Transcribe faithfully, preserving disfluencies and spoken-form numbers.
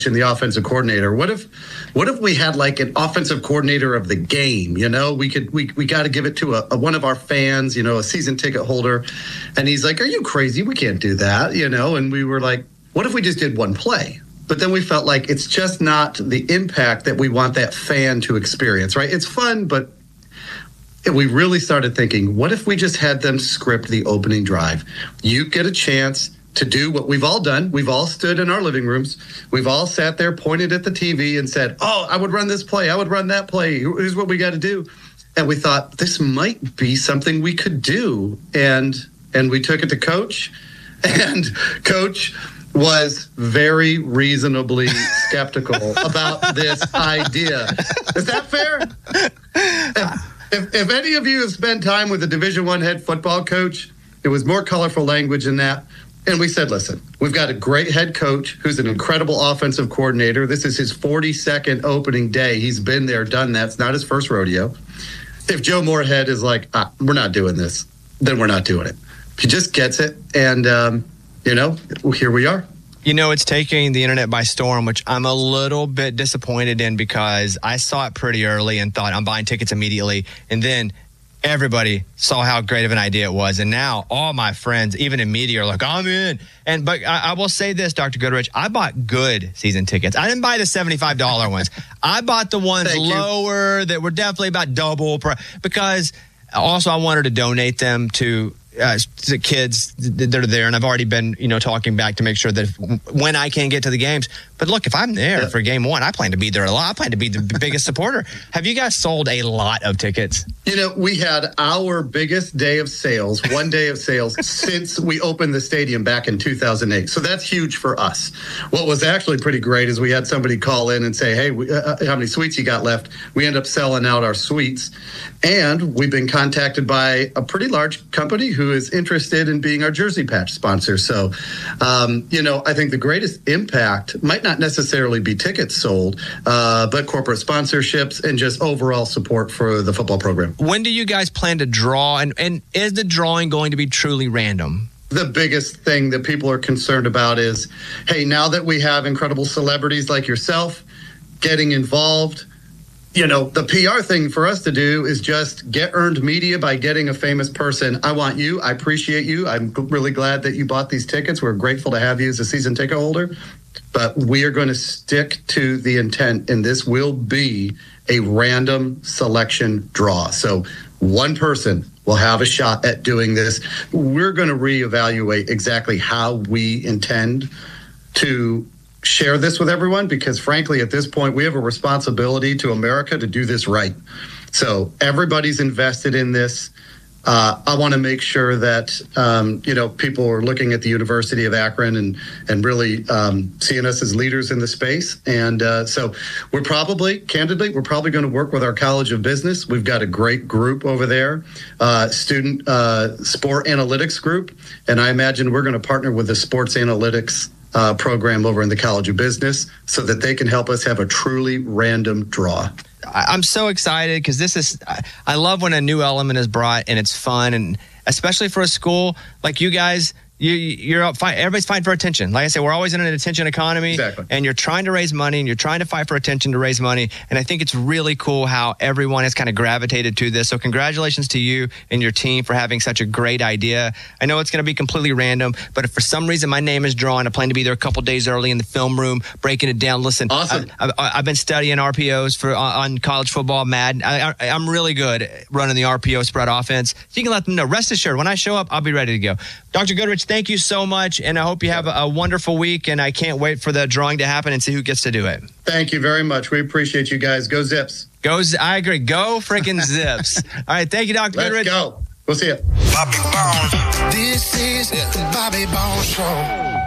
and the offensive coordinator. What if what if we had like an offensive coordinator of the game? You know, we could we we got to give it to a, a one of our fans, you know, a season ticket holder. And he's like, "Are you crazy? We can't do that." You know, and we were like, "What if we just did one play?" But then we felt like it's just not the impact that we want that fan to experience, right? It's fun, but we really started thinking, what if we just had them script the opening drive? You get a chance to do what we've all done. We've all stood in our living rooms. We've all sat there, pointed at the T V and said, "Oh, I would run this play. I would run that play. Here's what we got to do." And we thought this might be something we could do. And and we took it to Coach, and Coach was very reasonably skeptical about this idea. Is that fair? If, if, if any of you have spent time with a Division One head football coach, it was more colorful language than that. And we said, listen, we've got a great head coach who's an incredible offensive coordinator. This is his forty-second opening day. He's been there, done that. It's not his first rodeo. If Joe Moorhead is like, ah, we're not doing this, then we're not doing it. He just gets it. And, um, you know, here we are. You know, it's taking the internet by storm, which I'm a little bit disappointed in because I saw it pretty early and thought I'm buying tickets immediately. And then everybody saw how great of an idea it was. And now all my friends, even in media, are like, I'm in. And but I, I will say this, Doctor Goodrich, I bought good season tickets. I didn't buy the seventy-five dollars ones. I bought the ones Thank lower you. that were definitely about double per, because also I wanted to donate them to Uh, to kids that are there, and I've already been, you know, talking back to make sure that if, when I can get to the games. But look, if I'm there yeah. for game one, I plan to be there a lot. I plan to be the biggest supporter. Have you guys sold a lot of tickets? You know, we had our biggest day of sales, one day of sales since we opened the stadium back in two thousand eight. So that's huge for us. What was actually pretty great is we had somebody call in and say, "Hey, we, uh, how many suites you got left?" We end up selling out our suites, and we've been contacted by a pretty large company who who is interested in being our jersey patch sponsor. So, um, you know, I think the greatest impact might not necessarily be tickets sold, uh, but corporate sponsorships and just overall support for the football program. When do you guys plan to draw? And, and is the drawing going to be truly random? The biggest thing that people are concerned about is, hey, now that we have incredible celebrities like yourself getting involved, you know, the P R thing for us to do is just get earned media by getting a famous person. I want you. I appreciate you. I'm really glad that you bought these tickets. We're grateful to have you as a season ticket holder. But we are going to stick to the intent, and this will be a random selection draw. So one person will have a shot at doing this. We're going to reevaluate exactly how we intend to share this with everyone, because frankly, at this point, we have a responsibility to America to do this right. So everybody's invested in this. Uh, I want to make sure that, um, you know, people are looking at the University of Akron and, and really um, seeing us as leaders in the space. And uh, so we're probably, candidly, we're probably going to work with our College of Business. We've got a great group over there, uh, student uh, sport analytics group. And I imagine we're going to partner with the sports analytics Uh, program over in the College of Business so that they can help us have a truly random draw. I'm so excited because this is, I love when a new element is brought and it's fun, and especially for a school like you guys. You, you're up fight. Everybody's fighting for attention. Like I said, we're always in an attention economy, exactly. And you're trying to raise money, and you're trying to fight for attention to raise money. And I think it's really cool how everyone has kind of gravitated to this. So congratulations to you and your team for having such a great idea. I know it's going to be completely random, but if for some reason my name is drawn, I plan to be there a couple days early in the film room, breaking it down. Listen, awesome. I, I, I've been studying R P Os for on college football, Madden. I, I, I'm really good at running the R P O spread offense. You can let them know. Rest assured, when I show up, I'll be ready to go. Doctor Goodrich, thank you so much. And I hope you have a, a wonderful week, and I can't wait for the drawing to happen and see who gets to do it. Thank you very much. We appreciate you guys. Go Zips. Go, I agree. Go freaking Zips. All right. Thank you, Doctor Let's Goodrich. Let's go. We'll see you. Bobby Bones. This is the Bobby Bones Show.